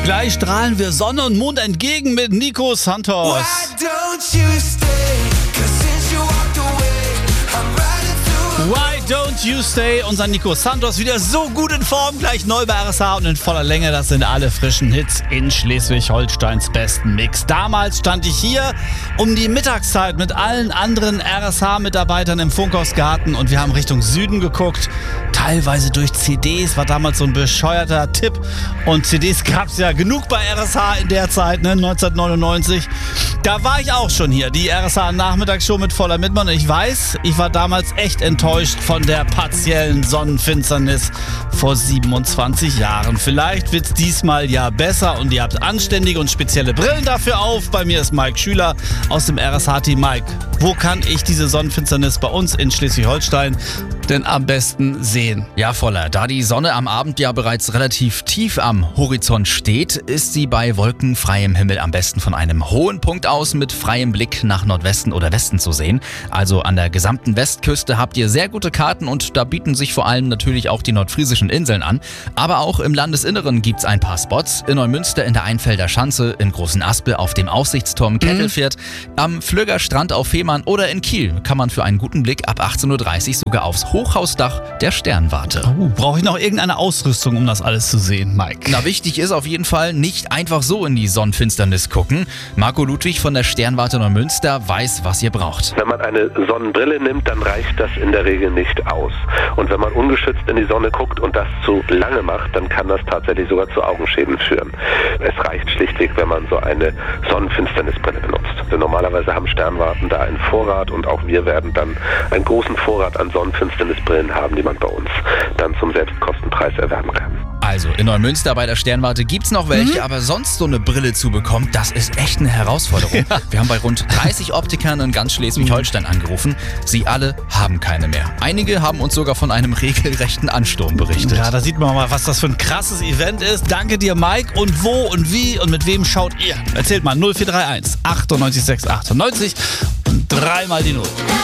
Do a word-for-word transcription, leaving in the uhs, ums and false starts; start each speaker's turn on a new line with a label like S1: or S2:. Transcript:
S1: Gleich strahlen wir Sonne und Mond entgegen mit Nico Santos.
S2: Why don't you stay? 'Cause since you walked away, I'm riding through.
S1: Why don't you stay? Unser Nico Santos wieder so gut in Form, gleich neu bei R S H und in voller Länge. Das sind alle frischen Hits in Schleswig-Holsteins besten Mix. Damals stand ich hier um die Mittagszeit mit allen anderen R S H-Mitarbeitern im Funkhausgarten und wir haben Richtung Süden geguckt. Teilweise durch C Ds, war damals so ein bescheuerter Tipp. Und C Ds gab es ja genug bei R S H in der Zeit, ne, neunzehnhundertneunundneunzig. Da war ich auch schon hier, die R S H-Nachmittagsshow mit voller Mitmann. Und ich weiß, ich war damals echt enttäuscht von der partiellen Sonnenfinsternis vor siebenundzwanzig Jahren. Vielleicht wird's diesmal ja besser und ihr habt anständige und spezielle Brillen dafür auf. Bei mir ist Mike Schüler aus dem R S H-Team. Mike, wo kann ich diese Sonnenfinsternis bei uns in Schleswig-Holstein denn am besten sehen?
S3: Ja, Voller, da die Sonne am Abend ja bereits relativ tief am Horizont steht, ist sie bei wolkenfreiem Himmel am besten von einem hohen Punkt aus mit freiem Blick nach Nordwesten oder Westen zu sehen. Also an der gesamten Westküste habt ihr sehr gute Karten und da bieten sich vor allem natürlich auch die nordfriesischen Inseln an. Aber auch im Landesinneren gibt's ein paar Spots. In Neumünster in der Einfelder Schanze, in Großen Aspel auf dem Aussichtsturm Kettelfeld, mhm. am Flöger Strand auf Fehmarn oder in Kiel kann man für einen guten Blick ab achtzehn Uhr dreißig sogar aufs Hochhausdach der Sternwarte.
S1: Oh, brauche ich noch irgendeine Ausrüstung, um das alles zu sehen, Mike?
S3: Na, wichtig ist auf jeden Fall, nicht einfach so in die Sonnenfinsternis gucken. Marco Ludwig von der Sternwarte Neumünster weiß, was ihr braucht.
S4: Wenn man eine Sonnenbrille nimmt, dann reicht das in der Regel nicht aus. Und wenn man ungeschützt in die Sonne guckt und das zu lange macht, dann kann das tatsächlich sogar zu Augenschäden führen. Es reicht schlichtweg, wenn man so eine Sonnenfinsternisbrille benutzt. Denn normalerweise haben Sternwarten da einen Vorrat und auch wir werden dann einen großen Vorrat an Sonnenfinsternisbrillen haben, die man bei uns dann zum Selbstkostenpreis erwerben kann.
S3: Also in Neumünster bei der Sternwarte gibt's noch welche, mhm. aber sonst so eine Brille zu bekommen, das ist echt eine Herausforderung. Ja. Wir haben bei rund dreißig Optikern in ganz Schleswig-Holstein angerufen. Sie alle haben keine mehr. Einige haben uns sogar von einem regelrechten Ansturm berichtet.
S1: Ja, da sieht man mal, was das für ein krasses Event ist. Danke dir, Mike. Und wo und wie und mit wem schaut ihr? Erzählt mal null vier drei eins achtundneunzig sechs achtundneunzig und dreimal die Null.